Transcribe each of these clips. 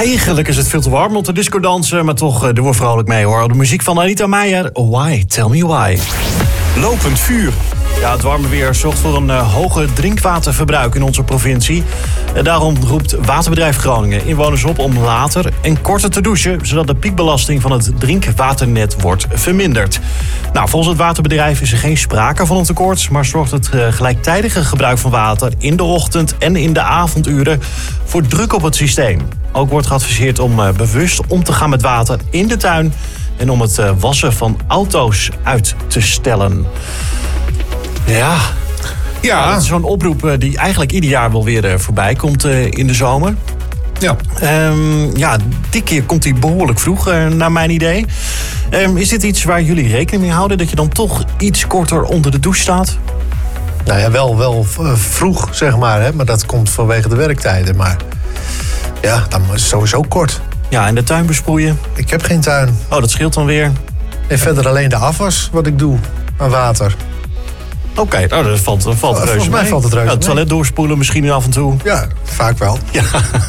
Eigenlijk is het veel te warm om te discodansen, maar toch doen we vrolijk mee hoor. De muziek van Anita Meijer, Why? Tell Me Why. Lopend vuur. Ja, het warme weer zorgt voor een hoger drinkwaterverbruik in onze provincie. Daarom roept Waterbedrijf Groningen inwoners op om later en korter te douchen, zodat de piekbelasting van het drinkwaternet wordt verminderd. Nou, volgens het waterbedrijf is er geen sprake van een tekort, maar zorgt het gelijktijdige gebruik van water in de ochtend en in de avonduren voor druk op het systeem. Ook wordt geadviseerd om bewust om te gaan met water in de tuin en om het wassen van auto's uit te stellen. Ja, dat is zo'n oproep die eigenlijk ieder jaar wel weer voorbij komt in de zomer. Ja. Dit keer komt hij behoorlijk vroeg, naar mijn idee. Is dit iets waar jullie rekening mee houden? Dat je dan toch iets korter onder de douche staat? Nou ja, wel vroeg, zeg maar. Hè? Maar dat komt vanwege de werktijden. Maar ja, dan is het sowieso kort. Ja, en de tuin besproeien? Ik heb geen tuin. Oh, dat scheelt dan weer. En verder alleen de afwas wat ik doe aan water. Oké, dat valt reuze mee. Volgens mij valt het reuze mee. Het toilet doorspoelen misschien af en toe. Ja, vaak wel. Ja.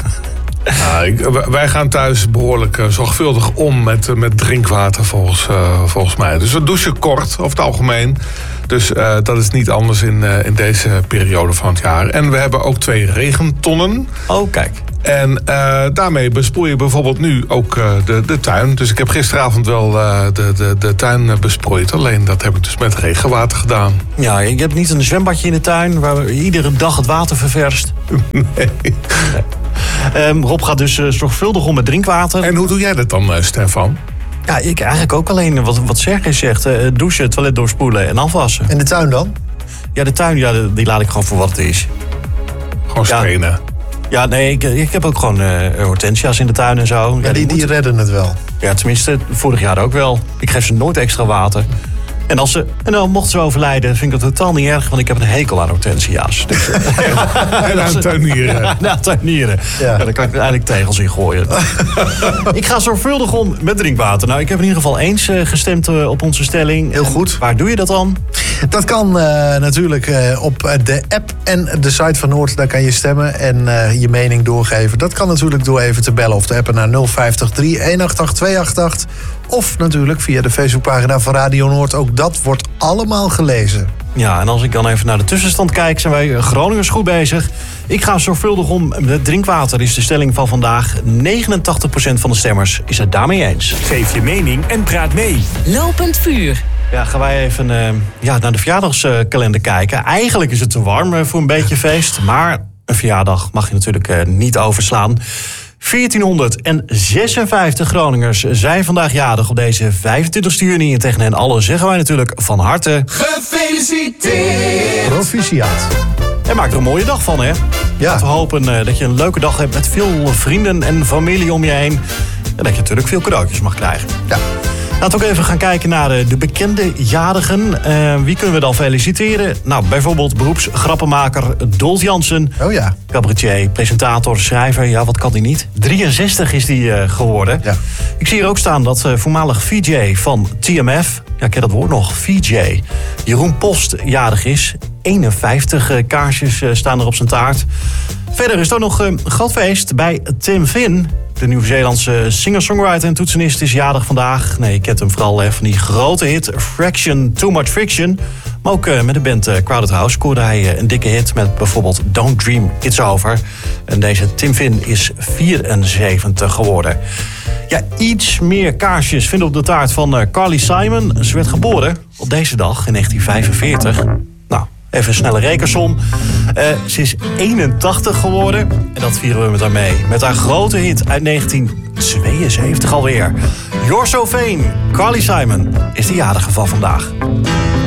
Wij gaan thuis behoorlijk zorgvuldig om met drinkwater volgens mij. Dus we douchen kort over het algemeen. Dus dat is niet anders in deze periode van het jaar. En we hebben ook 2 regentonnen. Oh, kijk. En daarmee besproei je bijvoorbeeld nu ook de tuin. Dus ik heb gisteravond wel de tuin besproeid. Alleen dat heb ik dus met regenwater gedaan. Ja, je hebt niet een zwembadje in de tuin waar iedere dag het water ververst. Nee. Rob gaat dus zorgvuldig om met drinkwater. En hoe doe jij dat dan, Stefan? Ja, ik eigenlijk ook alleen wat Sergej zegt. Douchen, toilet doorspoelen en afwassen. En de tuin dan? Ja, de tuin die laat ik gewoon voor wat het is. Gewoon stenen. Ja, nee, ik heb ook gewoon hortensia's in de tuin en zo. Ja, die redden het wel. Ja, tenminste, vorig jaar ook wel. Ik geef ze nooit extra water. En dan mochten ze overlijden, vind ik dat totaal niet erg, want ik heb een hekel aan hortensia's. Dus, en aan tuinieren. Ja, tuinieren. Ja, daar kan ik eigenlijk tegels in gooien. Ik ga zorgvuldig om met drinkwater. Nou, ik heb in ieder geval eens gestemd op onze stelling. Heel goed. En waar doe je dat dan? Dat kan natuurlijk op de app en de site van Noord. Daar kan je stemmen en je mening doorgeven. Dat kan natuurlijk door even te bellen of te appen naar 050 3188 288. Of natuurlijk via de Facebookpagina van Radio Noord. Ook dat wordt allemaal gelezen. Ja, en als ik dan even naar de tussenstand kijk, zijn wij Groningers goed bezig. Ik ga zorgvuldig om met drinkwater, is de stelling van vandaag. 89% van de stemmers is het daarmee eens. Geef je mening en praat mee. Lopend vuur. Ja, gaan wij even naar de verjaardagskalender kijken. Eigenlijk is het te warm voor een beetje feest. Maar een verjaardag mag je natuurlijk niet overslaan. 1456 Groningers zijn vandaag jarig op deze 25 juni. En tegen hen allen zeggen wij natuurlijk van harte gefeliciteerd. Proficiat. En maak er een mooie dag van, hè? Ja. Laten we hopen dat je een leuke dag hebt met veel vrienden en familie om je heen. En dat je natuurlijk veel cadeautjes mag krijgen. Ja. Laten we ook even gaan kijken naar de bekende jarigen. Wie kunnen we dan feliciteren? Nou, bijvoorbeeld beroepsgrappenmaker Dolf Jansen. Oh ja. Cabaretier, presentator, schrijver. Ja, wat kan die niet? 63 is die geworden. Ja. Ik zie hier ook staan dat voormalig VJ van TMF... Ja, ken dat woord nog? VJ. Jeroen Post jarig is. 51 kaarsjes staan er op zijn taart. Verder is er nog een groot feest bij Tim Finn. De Nieuw-Zeelandse singer-songwriter en toetsenist is jarig vandaag. Nee, je kent hem vooral van die grote hit Fraction, Too Much Friction. Maar ook met de band Crowded House scoorde hij een dikke hit met bijvoorbeeld Don't Dream It's Over. En deze Tim Finn is 74 geworden. Ja, iets meer kaarsjes vinden op de taart van Carly Simon. Ze werd geboren op deze dag in 1945. Nou, even een snelle rekensom. Ze is 81 geworden. En dat vieren we met haar mee. Met haar grote hit uit 1972 alweer. You're So Vain. Carly Simon is de jarige van vandaag.